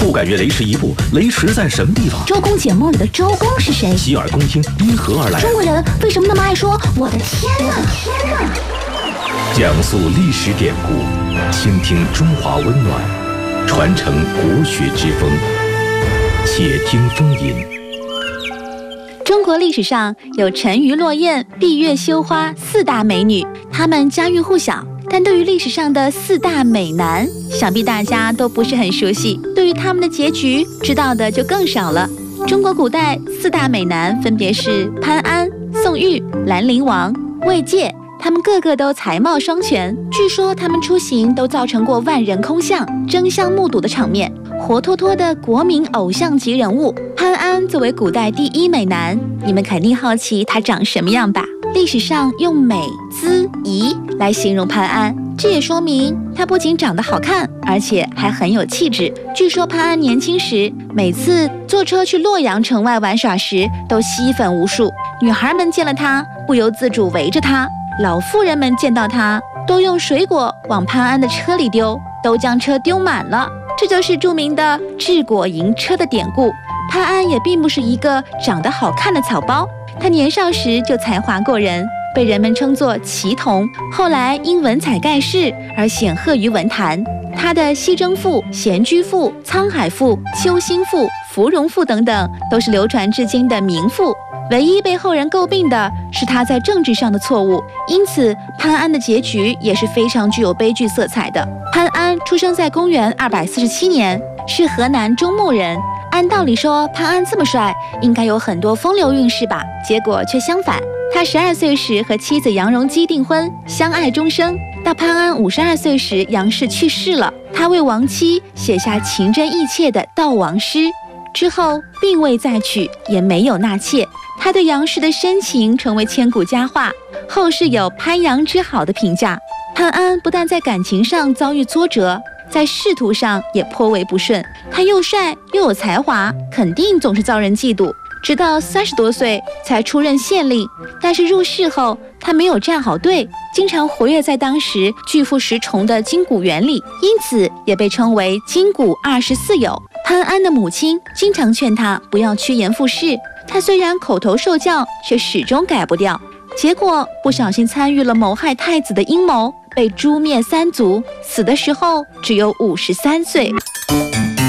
不敢越雷池一步，雷池在什么地方？ 周公解梦里的周公是谁？ 洗耳恭听，因何而来？ 中国人为什么那么爱说我的天哪？ 讲述历史典故，倾听中华温暖，传承国学之风。且听风吟。 中国历史上有沉鱼落雁、闭月羞花4大美女，她们家喻户晓。但对于历史上的4大美男，想必大家都不是很熟悉。对于他们的结局，知道的就更少了。中国古代4大美男分别是潘安、宋玉、兰陵王、魏玠，他们个个都才貌双全。据说他们出行都造成过万人空巷、争相目睹的场面，活脱脱的国民偶像级人物。潘安作为古代第1美男，你们肯定好奇他长什么样吧？历史上用美、姿、仪来形容潘安，这也说明他不仅长得好看，而且还很有气质。据说潘安年轻时，每次坐车去洛阳城外玩耍时，都吸粉无数。女孩们见了他，不由自主围着他；老妇人们见到他，都用水果往潘安的车里丢，都将车丢满了。这就是著名的治果迎车的典故。潘安也并不是一个长得好看的草包，他年少时就才华过人，被人们称作奇童，后来因文采盖世而显赫于文坛。他的《西征赋》《闲居赋》《沧海赋》《秋兴赋》《芙蓉赋》等等，都是流传至今的名赋。唯一被后人诟病的是他在政治上的错误，因此潘安的结局也是非常具有悲剧色彩的。潘安出生在公元247年，是河南中牟人。按道理说，潘安这么帅，应该有很多风流韵事吧？结果却相反。他12岁时和妻子杨荣基订婚，相爱终生。到潘安52岁时，杨氏去世了，他为亡妻写下情真意切的悼亡诗，之后并未再娶，也没有纳妾。他对杨氏的深情成为千古佳话，后世有潘杨之好的评价。潘安不但在感情上遭遇挫折，在仕途上也颇为不顺。他又帅又有才华，肯定总是遭人嫉妒。直到30多岁才出任县令，但是入仕后他没有站好队，经常活跃在当时巨富实崇的金谷园里，因此也被称为金谷24友。潘安的母亲经常劝他不要趋炎附势，他虽然口头受教，却始终改不掉。结果不小心参与了谋害太子的阴谋，被诛灭3族，死的时候只有53岁。